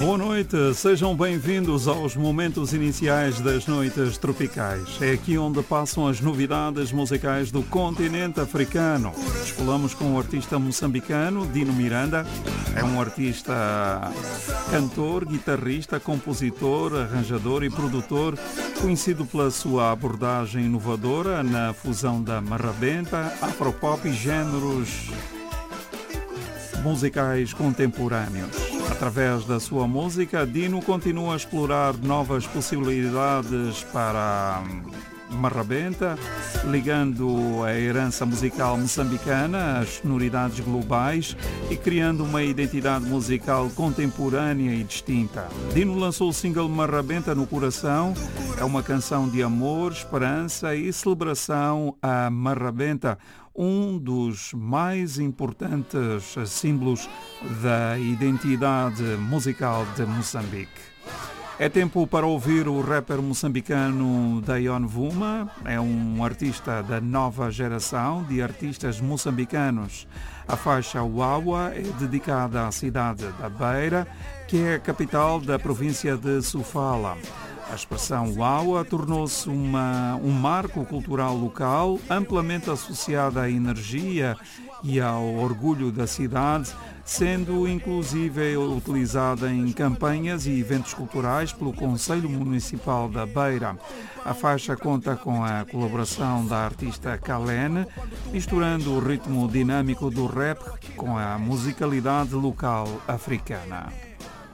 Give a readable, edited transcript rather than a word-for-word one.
Boa noite, sejam bem-vindos aos momentos iniciais das noites tropicais. É aqui onde passam as novidades musicais do continente africano. Falamos com o artista moçambicano Dino Miranda. É um artista cantor, guitarrista, compositor, arranjador e produtor, conhecido pela sua abordagem inovadora na fusão da marrabenta, afropop e géneros musicais contemporâneos. Através da sua música, Dino continua a explorar novas possibilidades para a marrabenta, ligando a herança musical moçambicana às sonoridades globais e criando uma identidade musical contemporânea e distinta. Dino lançou o single Marrabenta no Coração. É uma canção de amor, esperança e celebração à marrabenta, um dos mais importantes símbolos da identidade musical de Moçambique. É tempo para ouvir o rapper moçambicano Dayon Vuma. É um artista da nova geração de artistas moçambicanos. A faixa Wawa é dedicada à cidade da Beira, que é a capital da província de Sofala. A expressão Wawa tornou-se um marco cultural local, amplamente associada à energia e ao orgulho da cidade, sendo inclusive utilizada em campanhas e eventos culturais pelo Conselho Municipal da Beira. A faixa conta com a colaboração da artista Kalene, misturando o ritmo dinâmico do rap com a musicalidade local africana.